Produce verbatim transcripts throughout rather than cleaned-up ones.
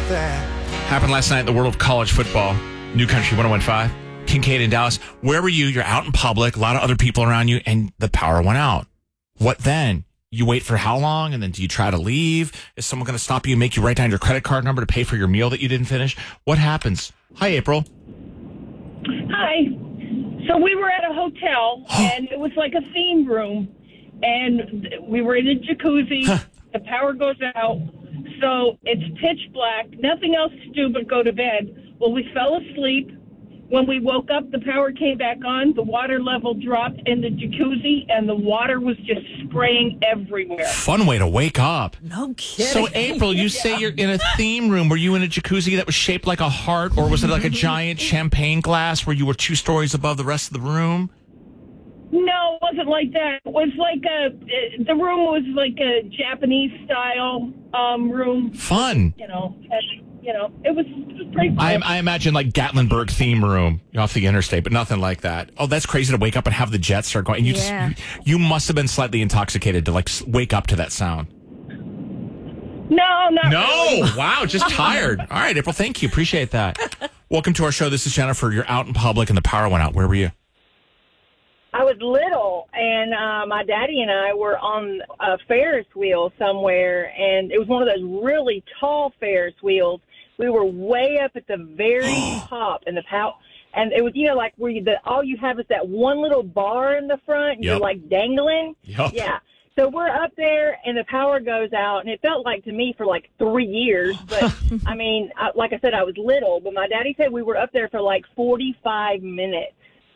Happened last night in the world of college football. New Country one oh one point five. Kincaid in Dallas. Where were you? You're out in public, a lot of other people around you, and the power went out. What then? You wait for how long, and then do you try to leave? Is someone going to stop you, make you write down your credit card number to pay for your meal that you didn't finish? What happens? Hi, April. Hi. So we were at a hotel, and it was like a theme room, and we were in a jacuzzi. Huh. The power goes out, so it's pitch black. Nothing else to do but go to bed. Well, we fell asleep. When we woke up, the power came back on. The water level dropped in the jacuzzi, and the water was just spraying everywhere. Fun way to wake up. No kidding. So, April, you say you're in a theme room. Were you in a jacuzzi that was shaped like a heart, or was it like a giant champagne glass where you were two stories above the rest of the room? No, it wasn't like that. It was like a, the room was like a Japanese-style um, room. Fun. You know, and, you know, it was, it was pretty fun. I, I imagine like Gatlinburg theme room off the interstate, but nothing like that. Oh, that's crazy to wake up and have the jets start going. And you, Yeah. just, you, you must have been slightly intoxicated to like s- wake up to that sound. No, not No. really. Wow. Just tired. All right, April. Thank you. Appreciate that. Welcome to our show. This is Jennifer. You're out in public and the power went out. Where were you? I was little, and uh, my daddy and I were on a Ferris wheel somewhere, and it was one of those really tall Ferris wheels. We were way up at the very top, and the pow- and it was, you know, like where you, the, all you have is that one little bar in the front, and Yep. you're like dangling. Yep. Yeah. So we're up there, and the power goes out, and it felt like to me for like three years. But I mean, I, like I said, I was little, but my daddy said we were up there for like forty-five minutes.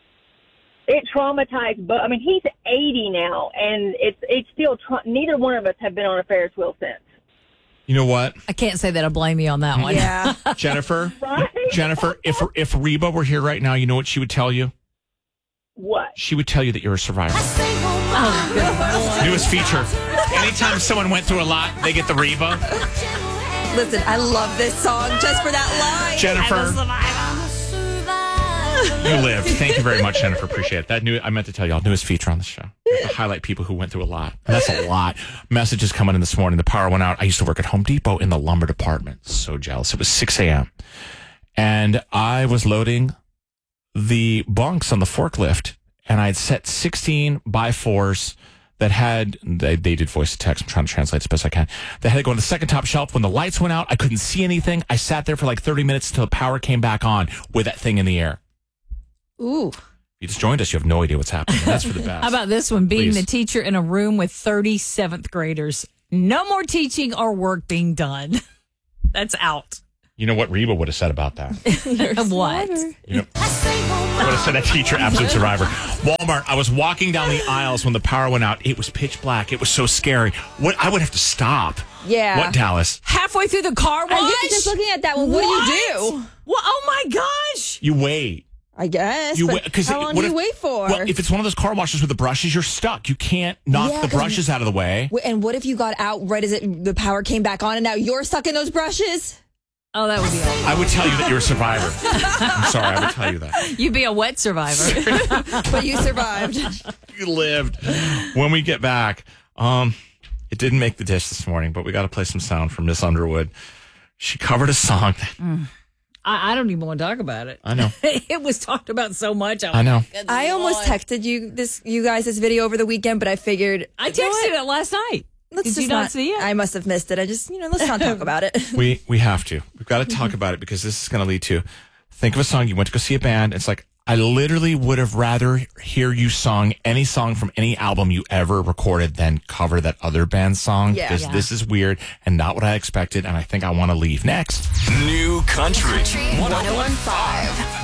It traumatized, but I mean, he's eighty now, and it's it's still. Tra- neither one of us have been on a Ferris wheel since. You know what? I can't say that I blame you on that one. Yeah. Jennifer, Right? Jennifer, if if Reba were here right now, you know what she would tell you? What? She would tell you that you're a survivor. Oh, good Lord. Newest feature. Anytime someone went through a lot, they get the Reba. Listen, I love this song just for that line. Jennifer, you lived. Thank you very much, Jennifer. Appreciate it. That new. I meant to tell y'all, newest feature on the show. To highlight people who went through a lot. And that's a lot. Messages coming in this morning. The power went out. I used to work at Home Depot in the lumber department. So jealous. It was six a.m. And I was loading the bunks on the forklift, and I had set sixteen by fours that had, they, they did voice to text. I'm trying to translate as best I can. They had to go on the second top shelf. When the lights went out, I couldn't see anything. I sat there for like thirty minutes until the power came back on with that thing in the air. Ooh. If you just joined us, you have no idea what's happening. That's for the best. How about this one? Being Please. the teacher in a room with thirty-seventh graders. No more teaching or work being done. That's out. You know what Reba would have said about that? What? You know, I would have said a teacher, absolute survivor. Walmart, I was walking down the aisles when the power went out. It was pitch black. It was so scary. What I would have to stop. Yeah. What, Dallas? Halfway through the car wash? I was just looking at that one. What, do you do? Well, oh my gosh. You wait. I guess. You but wait, 'cause how it- long what do you if- wait for? Well, if it's one of those car washes with the brushes, you're stuck. You can't knock Yeah, the 'cause- brushes out of the way. Wait, and what if you got out right as it, the power came back on and now you're stuck in those brushes? Oh, that would be awful. I would tell you that you're a survivor. I'm sorry, I would tell you that. You'd be a wet survivor. But you survived. You lived. When we get back, um, it didn't make the dish this morning, but we got to play some sound from Miss Underwood. She covered a song. That, Mm. I, I don't even want to talk about it. I know. It was talked about so much. I know. Good I almost Lord. texted you this, you guys, this video over the weekend, but I figured I you know texted what? it last night. Let's Did just you not see it? I must have missed it. I just, you know, let's not talk about it. We we have to. We've got to talk about it because this is going to lead to, think of a song. You went to go see a band. It's like, I literally would have rather hear you song any song from any album you ever recorded than cover that other band's song. Yeah. Because Yeah. this is weird and not what I expected. And I think I want to leave. Next. New Country one oh one point five